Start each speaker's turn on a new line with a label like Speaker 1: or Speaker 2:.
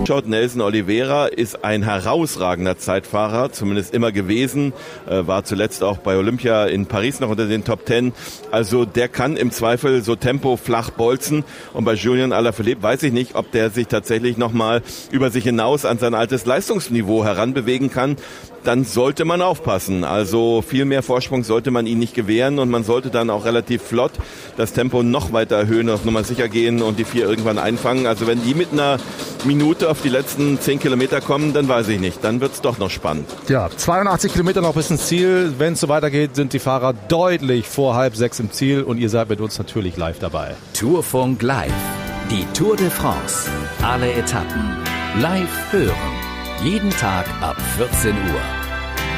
Speaker 1: Schaut, Nelson Oliveira ist ein herausragender Zeitfahrer, zumindest immer gewesen, war zuletzt auch bei Olympia in Paris noch unter den Top 10. Also der kann im Zweifel so Tempo flach bolzen. Und bei Julian Alaphilippe weiß ich nicht, ob der sich tatsächlich nochmal über sich hinaus an sein altes Leistungsniveau heranbewegen kann. Dann sollte man aufpassen. Also viel mehr Vorsprung sollte man ihnen nicht gewähren und man sollte dann auch relativ flott das Tempo noch weiter erhöhen, auf Nummer sicher gehen und die 4 irgendwann einfangen. Also wenn die mit einer Minute auf die letzten 10 Kilometer kommen, dann weiß ich nicht. Dann wird's doch noch spannend.
Speaker 2: Ja, 82 Kilometer noch bis ins Ziel. Wenn es so weitergeht, sind die Fahrer deutlich vor 5:30 im Ziel und ihr seid mit uns natürlich live dabei.
Speaker 3: Tourfunk live. Die Tour de France. Alle Etappen. Live hören. Jeden Tag ab 14 Uhr.